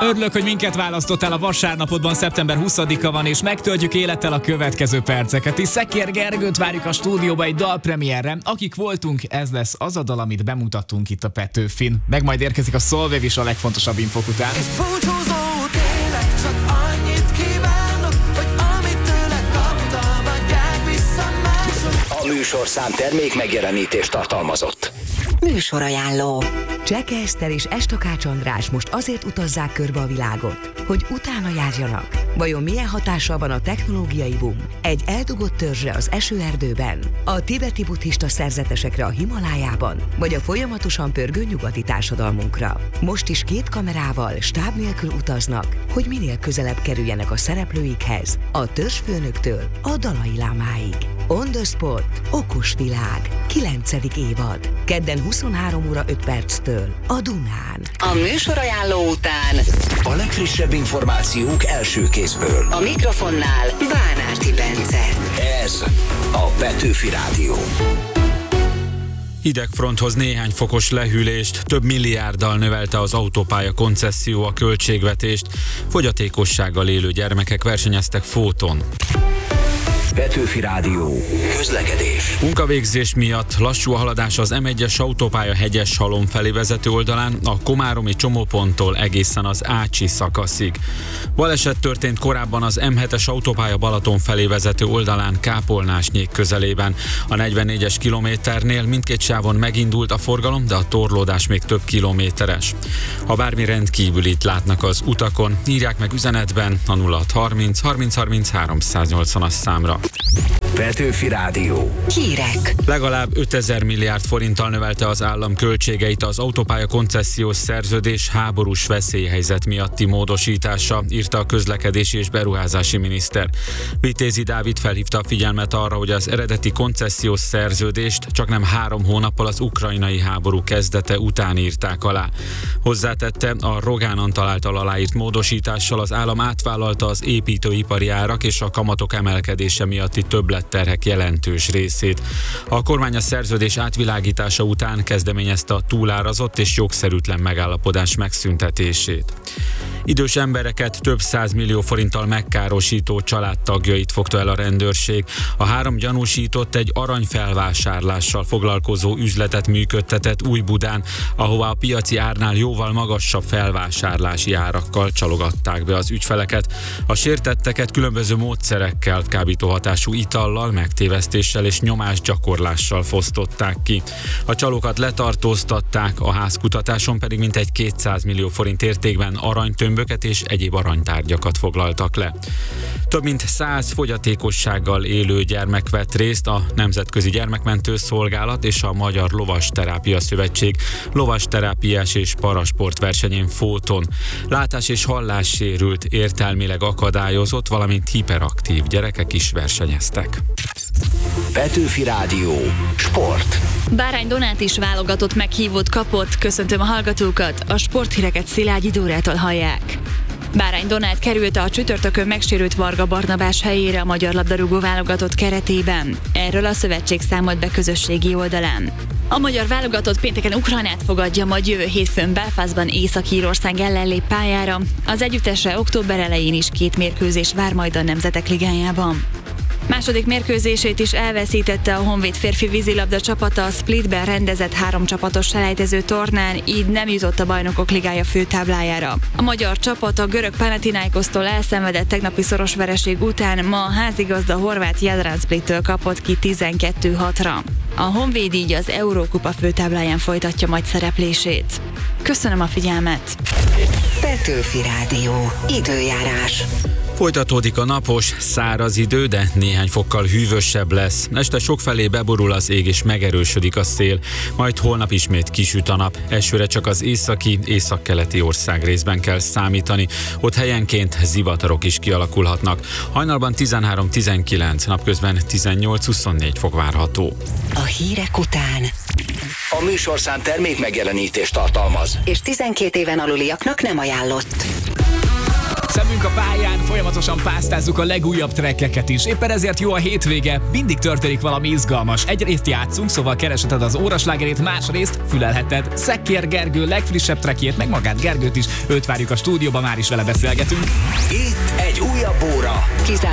Örülök, hogy minket választottál a vasárnapodban, szeptember 20-a van, és megtöltjük élettel a következő perceket. És Szekér Gergőt várjuk a stúdióba egy dalpremierre. Akik voltunk, ez lesz az a dal, amit bemutattunk itt a Petőfin. Meg majd érkezik a Solveig is a legfontosabb infok után. A műsorszám termék megjelenítést tartalmazott. Műsorajánló. Cseke Eszter és Estakács András most azért utazzák körbe a világot, hogy utána járjanak. Vajon milyen hatással van a technológiai boom egy eldugott törzsre az esőerdőben, a tibeti buddhista szerzetesekre a Himalájában, vagy a folyamatosan pörgő nyugati társadalmunkra? Most is 2 kamerával, stáb nélkül utaznak, hogy minél közelebb kerüljenek a szereplőikhez, a törzsfőnöktől a Dalai Lámáig. On the Spot. Okos világ. 9. évad. Kedden 23 óra 5 perctől a Dunán. A műsorajánló után A legfrissebb információk első kézből. a mikrofonnál Bánárti Bence. Ez a Petőfi Rádió. Hidegfronthoz néhány fokos lehűlést, több milliárddal növelte az autópálya koncesszió a költségvetést, fogyatékossággal élő gyermekek versenyeztek fóton. Petőfi Rádió. Közlekedés. Munkavégzés miatt lassú a haladás az M1-es autópálya Hegyeshalom felé vezető oldalán, a komáromi csomóponttól egészen az Ácsi szakaszig. Baleset történt korábban az M7-es autópálya Balaton felé vezető oldalán Kápolnásnyék közelében. A 44-es kilométernél mindkét sávon megindult a forgalom, de a torlódás még több kilométeres. Ha bármi rendkívülit látnak az utakon, írják meg üzenetben a 0630 30 30 380-as számra. Petőfi Rádió. Hírek. Legalább 5000 milliárd forinttal növelte az állam költségeit az autópálya koncesziós szerződés háborús veszélyhelyzet miatti módosítása, írta a közlekedési és beruházási miniszter. Vitézi Dávid felhívta a figyelmet arra, hogy az eredeti koncesziós szerződést csaknem 3 hónappal az ukrajnai háború kezdete után írták alá. Hozzátette, a Rogán Antal által aláírt módosítással az állam átvállalta az építőipari árak és a kamatok emelkedése miatti többletterhek jelentős részét. A kormány a szerződés átvilágítása után kezdeményezte a túlárazott és jogszerűtlen megállapodás megszüntetését. Idős embereket több 100 millió forinttal megkárosító családtagjait fogta el a rendőrség. A 3 gyanúsított egy aranyfelvásárlással foglalkozó üzletet működtetett Újbudán, ahová a piaci árnál jóval magasabb felvásárlási árakkal csalogatták be az ügyfeleket. A sértetteket különböző módszerekkel, kábítóhatású itallal, megtévesztéssel és nyomásgyakorlással fosztották ki. A csalókat letartóztatták, a házkutatáson pedig mintegy 200 millió forint értékben aranytömböket és egyéb aranytárgyakat foglaltak le. Több mint 100 fogyatékossággal élő gyermek vett részt a Nemzetközi Gyermekmentő Szolgálat és a Magyar Lovasterápia Szövetség lovasterápiás és parasport versenyén fóton. Látás- és hallássérült, értelmileg akadályozott, valamint hiperaktív gyerekek is versenyeztek. Petőfi Rádió. Sport. Bárány Donát is válogatott meghívót kapott. Köszöntöm a hallgatókat, a sporthíreket Szilágyi Dórától hallják. Bárány Donát került a csütörtökön megsérült Varga Barnabás helyére a magyar labdarúgó válogatott keretében. Erről a szövetség számolt be közösségi oldalán. A magyar válogatott pénteken Ukrajnát fogadja, majd jövő hétfőn Belfastban Észak-Írország ellen lép pályára. Az együttesre október elején is 2 mérkőzés vár majd a Nemzetek Ligájában. Második mérkőzését is elveszítette a Honvéd férfi vízilabda csapata a Splitben rendezett 3 csapatos selejtező tornán, így nem jutott a Bajnokok Ligája főtáblájára. A magyar csapat a görög Panathinaikosztól elszenvedett tegnapi szoros vereség után ma a házigazda horvát Jadran Splittől kapott ki 12-6-ra. A Honvéd így az Eurókupa főtábláján folytatja majd szereplését. Köszönöm a figyelmet! Petőfi Rádió. Időjárás. Folytatódik a napos, száraz idő, de néhány fokkal hűvösebb lesz. Este sokfelé beborul az ég és megerősödik a szél, majd holnap ismét kisüt a nap. Esőre csak az északi, északkeleti országrészben kell számítani. Ott helyenként zivatarok is kialakulhatnak. Hajnalban 13-19, napközben 18-24 fok várható. A hírek után. A műsorszám termék megjelenítést tartalmaz. És 12 éven aluliaknak nem ajánlott. Szemünk a pályán, folyamatosan pásztázzuk a legújabb trekkeket is. Éppen ezért jó a hétvége, mindig történik valami izgalmas. Egyrészt játszunk, szóval keresheted az óraslágerét, másrészt fülelheted Szekér Gergő legfrissebb trekkjét, meg magát Gergőt is. Őt várjuk a stúdióba, már is vele beszélgetünk. Itt egy újabb óra. Kizárólag